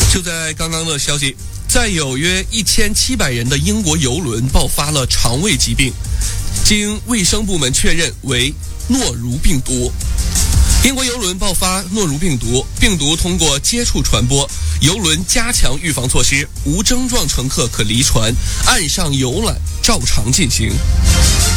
就在刚刚的消息，在有约1700人的英国邮轮爆发了肠胃疾病，经卫生部门确认为诺如病毒。英国邮轮爆发诺如病毒，病毒通过接触传播，邮轮加强预防措施，无症状乘客可离船，岸上游览照常进行。